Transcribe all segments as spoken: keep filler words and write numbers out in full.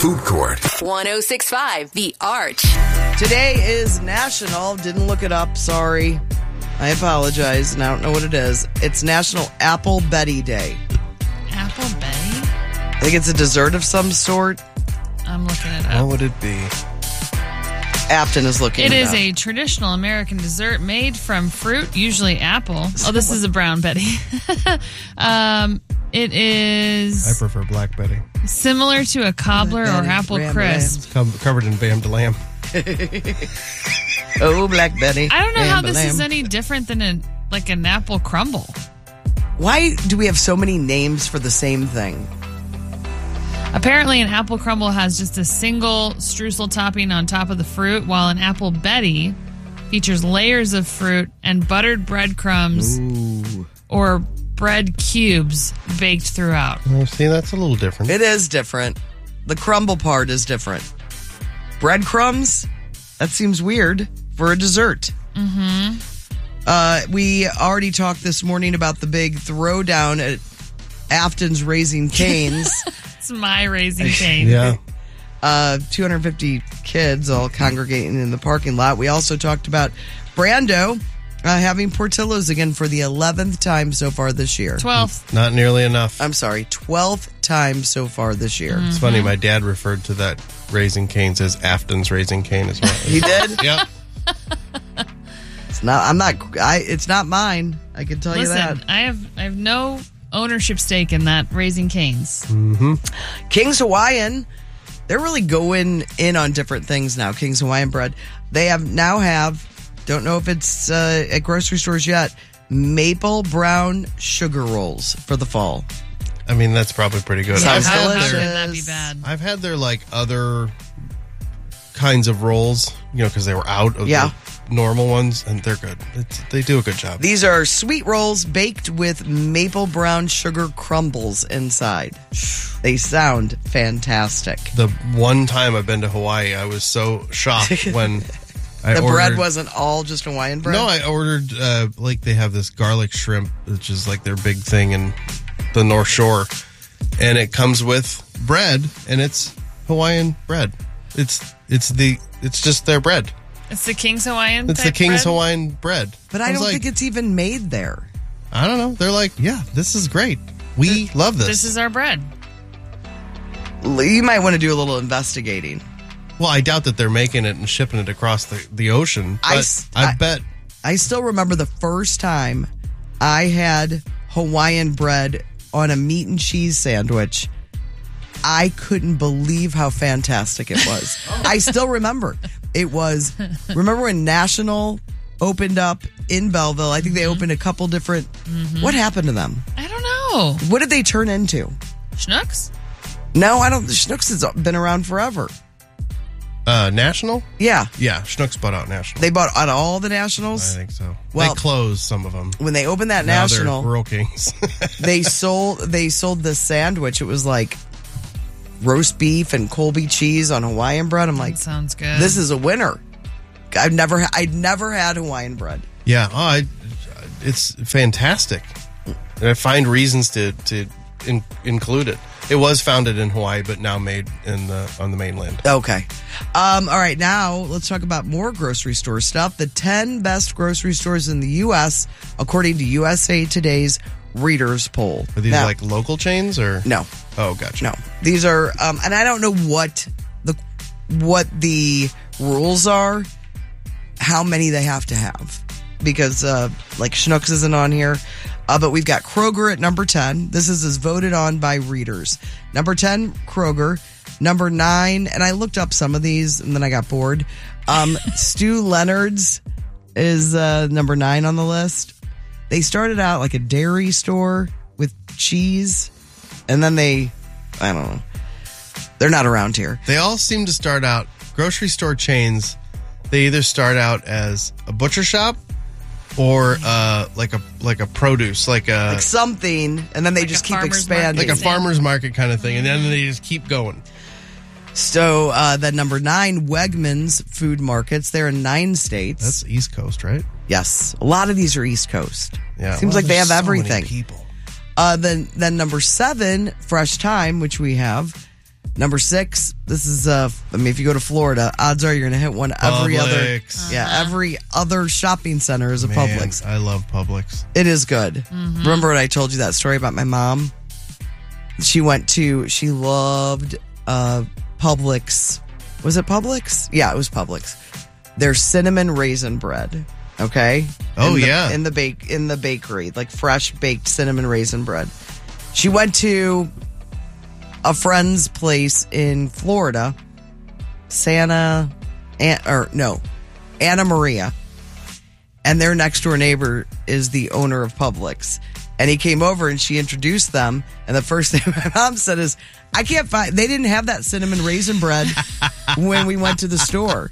Food Court. one oh six point five The Arch. Today is National, didn't look it up, sorry. I apologize, and I don't know what it is. It's National Apple Betty Day. Apple Betty? I think it's a dessert of some sort. I'm looking it up. What would it be? Afton is looking It it is up. a traditional American dessert made from fruit, usually apple. Oh, this is a brown Betty. um, it is I prefer Black Betty. similar to a cobbler or Betty, apple Ram crisp. Co- covered in Bam de Lamb. Oh, Black Betty. I don't know how this Bam-ba-lam. is any different than a like an apple crumble. Why do we have so many names for the same thing? Apparently, an apple crumble has just a single streusel topping on top of the fruit, while an apple Betty features layers of fruit and buttered breadcrumbs Ooh. or bread cubes baked throughout. Oh, see, that's a little different. It is different. The crumble part is different. Breadcrumbs? That seems weird for a dessert. Mm-hmm. Uh, we already talked this morning about the big throwdown at Afton's Raising Cane's. It's my Raising Cane. Yeah. Uh, two hundred fifty kids all congregating in the parking lot. We also talked about Brando uh, having Portillo's again for the eleventh time so far this year. twelfth. Not nearly enough. I'm sorry, twelfth time so far this year. It's funny, my dad referred to that Raising Cane's as Afton's Raising Cane as well. He did? Yep. It's not, I'm not, I, it's not mine. I can tell Listen, you that. I have I have no ownership stake in that Raising Cane's. King's Hawaiian, they're really going in on different things now. King's Hawaiian bread. They have now have, don't know if it's uh, at grocery stores yet, maple brown sugar rolls for the fall. I mean, that's probably pretty good. Sounds I've, How had how delicious. their, could that be bad? I've had their, like, other kinds of rolls, you know, because they were out of Yeah. the normal ones, and they're good. It's, they do a good job. These are sweet rolls baked with maple brown sugar crumbles inside. They sound fantastic. The one time I've been to Hawaii, I was so shocked when I The ordered... bread wasn't all just Hawaiian bread? No, I ordered, uh, like, they have this garlic shrimp, which is like their big thing in the North Shore. And it comes with bread, and it's Hawaiian bread. It's it's the it's just their bread. It's the King's Hawaiian. It's the type King's bread? Hawaiian bread. But I, was don't like, think it's even made there. I don't know. They're like, yeah, this is great. We love this. This is our bread. You might want to do a little investigating. well, I doubt that they're making it and shipping it across the, the ocean. I But s- I, I- bet. I still remember the first time I had Hawaiian bread on a meat and cheese sandwich. I couldn't believe how fantastic it was. I still remember. It was, remember when National opened up in Belleville? I think they opened a couple different, what happened to them? I don't know. What did they turn into? Schnooks? No, I don't, Schnucks has been around forever. Uh, National? Yeah. Yeah, Schnucks bought out National. They bought out all the I Nationals. think so. Well- they closed some of them. When they opened that Now National, they're Rural Kings. they sold they sold this sandwich. It was like roast beef and Colby cheese on Hawaiian bread. I'm like, That sounds good. this is a winner. I've never ha- I'd never had Hawaiian bread. Yeah, oh, I, it's fantastic. And I find reasons to to in, include it. It was founded in Hawaii, but now made in the on the mainland. Okay. Um, all right, now let's talk about more grocery store stuff. The ten best grocery stores in the U S according to U S A Today's Readers Poll. Are these Now- like local chains or No. Oh, gotcha. No, these are, um, and I don't know what the what the rules are, how many they have to have, because uh, like Schnucks isn't on here, uh, but we've got Kroger at number ten. This is as voted on by readers. Number ten, Kroger. Number nine, and I looked up some of these and then I got bored. Um, Stu Leonard's is uh, number nine on the list. They started out like a dairy store with cheese. And then they, I don't know, they're not around here. They all seem to start out, grocery store chains, they either start out as a butcher shop or uh, like a like a produce, like a Like something, and then they Like just a keep farmer's expanding. like a Yeah. farmer's market kind of thing, and then they just keep going. So uh, then number nine, Wegmans Food Markets. They're in nine states. That's East Coast, right? yes, a lot of these are East Coast. Yeah. Seems Well, like they have there's so many everything. people. Uh, then then number seven, Fresh Time, which we have. Number six, this is, uh, I mean, if you go to Florida, odds are you're going to hit one every other. Publix. Yeah, every other shopping center is a Man, Publix. I love Publix. It is good. Remember when I told you that story about my mom? She went to, she loved uh, Publix. Was it Publix? Yeah, it was Publix. Their cinnamon raisin bread. Okay. Oh, in the, yeah. in the bake in the bakery, like fresh baked cinnamon raisin bread. She went to a friend's place in Florida, Santa, An, or no, Anna Maria, and their next door neighbor is the owner of Publix. And he came over and she introduced them. And the first thing my mom said is, I can't find, they didn't have that cinnamon raisin bread when we went to the store.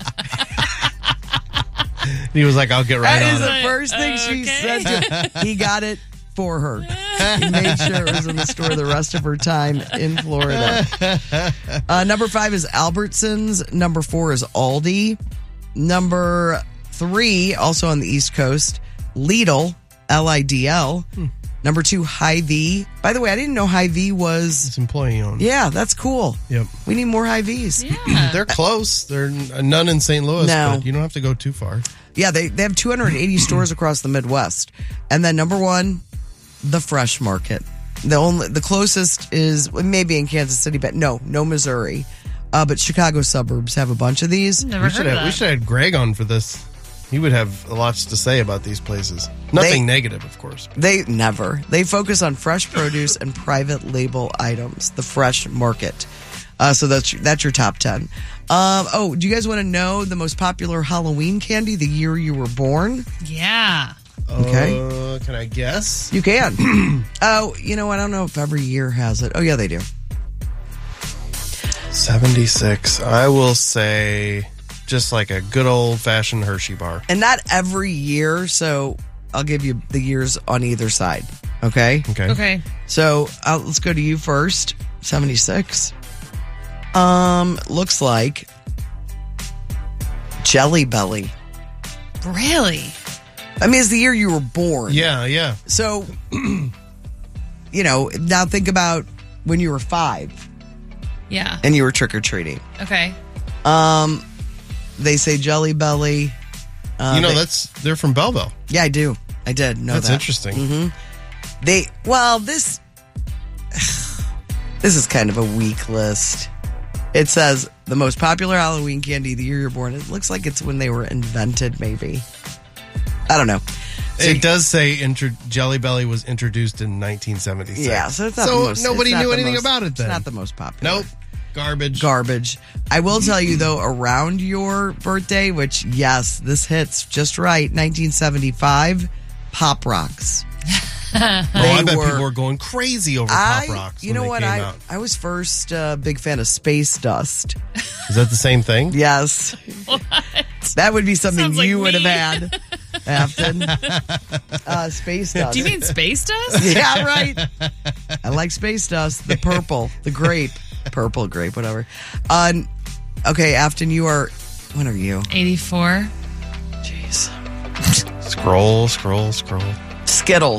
He was like, I'll get right That is on the it. first thing she Okay. said to him. He got it for her. He made sure it was in the store the rest of her time in Florida. Uh, number five is Albertsons. Number four is Aldi. Number three, also on the East Coast, Lidl, L I D L. Hmm. Number two, Hy-Vee. By the way, I didn't know Hy-Vee was... It's employee owned. Yeah, that's cool. Yep. We need more Hy-Vees. Yeah. They're close. They're n- none in Saint Louis, No. but you don't have to go too far. Yeah, they, they have two hundred eighty stores across the Midwest. And then number one, the Fresh Market. The only the closest is maybe in Kansas City, but no, no Missouri. Uh, but Chicago suburbs have a bunch of these. Never We heard should of have we that. should have had Greg on for this. He would have lots to say about these places. Nothing They- negative, of course. They never. They focus on fresh produce and private label items. The Fresh Market. Uh, so that's that's your top ten. Um, oh, do you guys want to know the most popular Halloween candy the year you were born? Yeah. Okay. Uh, can I guess? You can. Oh, you know, I don't know if every year has it. Oh, yeah, they do. seventy-six. I will say just like a good old fashioned Hershey bar. And not every year, so I'll give you the years on either side. Okay? Okay. Okay. So uh, let's go to you first. seventy-six. Um, looks like Jelly Belly. Really? I mean, it's the year you were born. Yeah, yeah. So, you know, now think about when you were five Yeah. and you were trick-or-treating. Okay. Um, they say Jelly Belly. Uh, you know, they- that's they're from Belleville. Yeah, I do. I did know That's that. interesting. They, well, this, this is kind of a weak list. It says the most popular Halloween candy the year you're born. It looks like it's when they were invented, maybe. I don't know. So, It does say intro- Jelly Belly was introduced in nineteen seventy-six. yeah, so it's not So the most. nobody it's not knew the anything most- about it then. It's not the most popular. Nope. Garbage. Garbage. I will tell you though, around your birthday, which yes, this hits just right, nineteen seventy-five, Pop Rocks. oh, I They bet were- people were going crazy over I, Pop Rocks. you when know they what? Came I out. I was first a uh, big fan of Space Dust. Is that the same thing? Yes. That would be something Sounds like you would have me. had, Afton. Uh, space Dust. Do you mean space dust? Yeah, right. I like Space Dust. The purple, the grape, purple grape, whatever. Uh, okay, Afton, you are. When are you? eighty-four. Jeez. Scroll, scroll, scroll. Skittles.